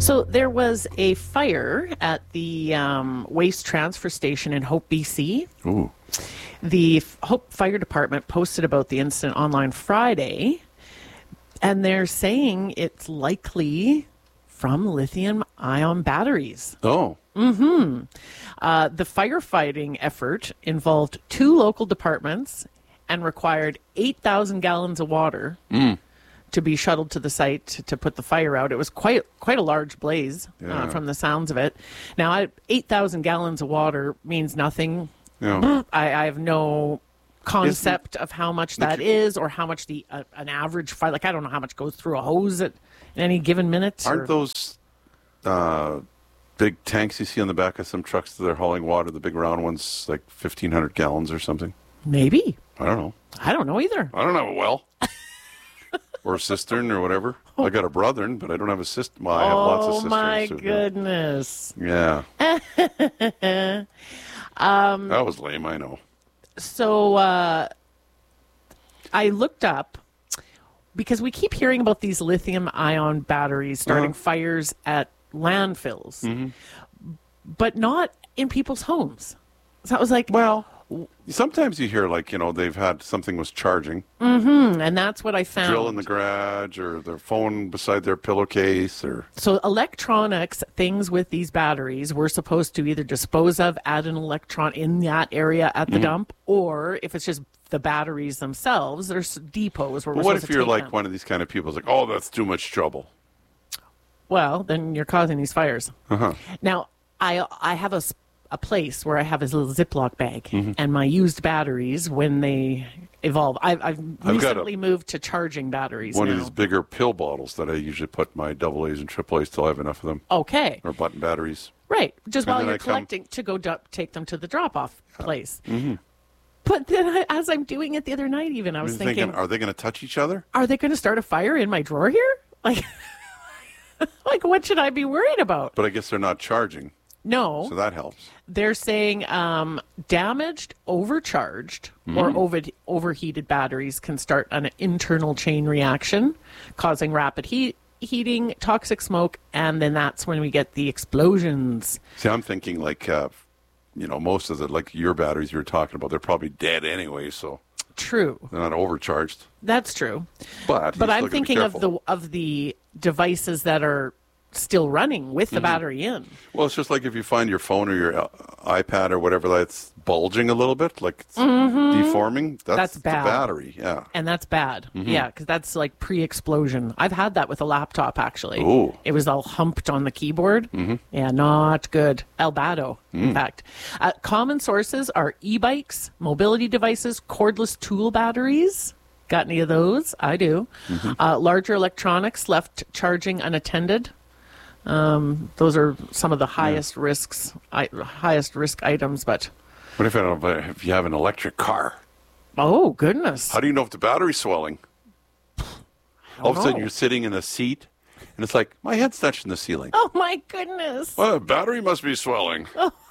So there was a fire at the waste transfer station in Hope, BC. Ooh. The Hope Fire Department posted about the incident online Friday, and they're saying it's likely from lithium-ion batteries. Oh. The firefighting effort involved 2 local departments and required 8,000 gallons of water to be shuttled to the site to put the fire out. It was quite a large blaze from the sounds of it. Now, 8,000 gallons of water means nothing. Yeah. I have no concept of how much that is, or how much an average fire. Like, I don't know how much goes through a hose at any given minute. Aren't those big tanks you see on the back of some trucks that are hauling water, the big round ones, like 1,500 gallons or something? Maybe. I don't know. I don't know either. I don't have a well. Or a cistern or whatever. I got a brother, but I don't have a cistern. Well, I have lots of cisterns. Oh, my too, goodness. Yeah. That was lame, I know. So I looked up, because we keep hearing about these lithium-ion batteries starting fires at landfills, but not in people's homes. So I was like, well, sometimes you hear, like, they've had something was charging. And that's what I found. Drill in the garage, or their phone beside their pillowcase, or... So electronics, things with these batteries, we're supposed to either dispose of, add an electron in that area at the dump, or if it's just the batteries themselves, there's depots where we're supposed to take them. What if you're like one of these kind of people who's like, oh, that's too much trouble? Well, then you're causing these fires. Now, I have a place where I have this little Ziploc bag, and my used batteries, when they evolve, I've recently moved to charging batteries One now. of these bigger pill bottles that I usually put my AA's and AAA's till I have enough of them. Okay. Or button batteries. Right. Just And while then you're I come- collecting, to go take them to the drop-off place. But then as I'm doing it the other night even, I was thinking, are they going to touch each other? are they going to start a fire in my drawer here? Like, what should I be worried about? But I guess they're not charging, No. so that helps. They're saying damaged, overcharged, or overheated batteries can start an internal chain reaction, causing rapid heating, toxic smoke, and then that's when we get the explosions. See, I'm thinking like, most of the, like your batteries you were talking about, they're probably dead anyway, so True. they're not overcharged. That's true. But I'm thinking of the devices that are still running with the battery in. Well, it's just like if you find your phone or your iPad or whatever that's bulging a little bit, like it's deforming. That's the bad. battery, yeah. And that's bad. Yeah, because that's like pre-explosion. I've had that with a laptop, actually. Ooh. It was all humped on the keyboard. Yeah, not good. Albado, in fact. Common sources are e-bikes, mobility devices, cordless tool batteries. Got any of those? I do. Larger electronics left charging unattended. Those are some of the highest risk items, but... What if you have an electric car? Oh, goodness. How do you know if the battery's swelling? All of a sudden you're sitting in a seat, and it's like, my head's touching the ceiling. Oh, my goodness. Well, the battery must be swelling.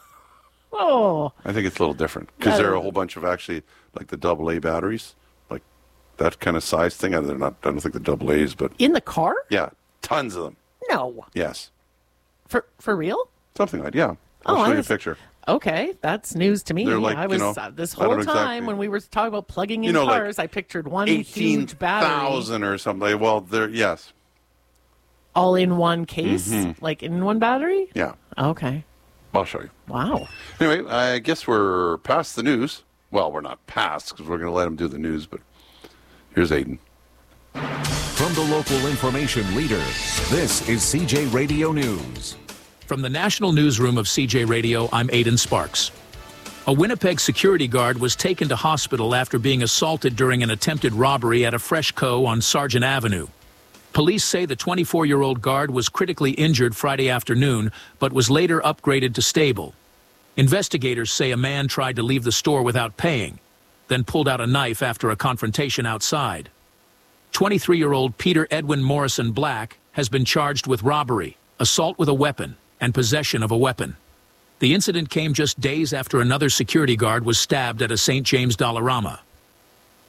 Oh. I think it's a little different, because there are a whole bunch of actually, like the AA batteries, like that kind of size thing. I don't think the AA's, but... In the car? Yeah, tons of them. No. Yes. For real? Something like, yeah. I'll show you a picture. Okay, that's news to me. They're like, I was this whole time when we were talking about plugging in cars, I pictured one huge battery. 18,000 or something. Well, yes. All in one case? Like in one battery? Yeah. Okay. I'll show you. Wow. Anyway, I guess we're past the news. Well, we're not past because we're going to let him do the news, but here's Aiden. From the local information leader, this is CJ Radio News. From the National Newsroom of CJ Radio, I'm Aidan Sparks. A Winnipeg security guard was taken to hospital after being assaulted during an attempted robbery at a Freshco on Sargent Avenue. Police say the 24-year-old guard was critically injured Friday afternoon, but was later upgraded to stable. Investigators say a man tried to leave the store without paying, then pulled out a knife after a confrontation outside. 23-year-old Peter Edwin Morrison Black has been charged with robbery, assault with a weapon, and possession of a weapon. The incident came just days after another security guard was stabbed at a St. James Dollarama.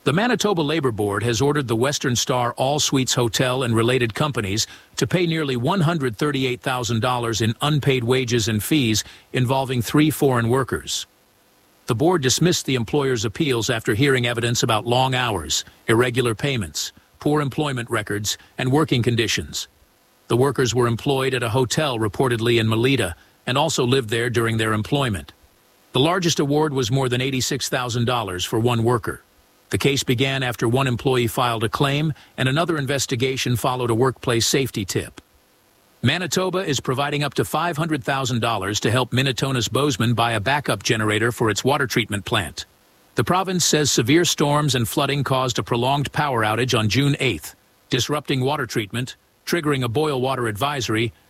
The Manitoba Labor Board has ordered the Western Star All Suites Hotel and related companies to pay nearly $138,000 in unpaid wages and fees involving 3 foreign workers. The board dismissed the employer's appeals after hearing evidence about long hours, irregular payments, poor employment records, and working conditions. The workers were employed at a hotel reportedly in Melita and also lived there during their employment. The largest award was more than $86,000 for one worker. The case began after one employee filed a claim and another investigation followed a workplace safety tip. Manitoba is providing up to $500,000 to help Minitonas Bozeman buy a backup generator for its water treatment plant. The province says severe storms and flooding caused a prolonged power outage on June 8th, disrupting water treatment, triggering a boil water advisory,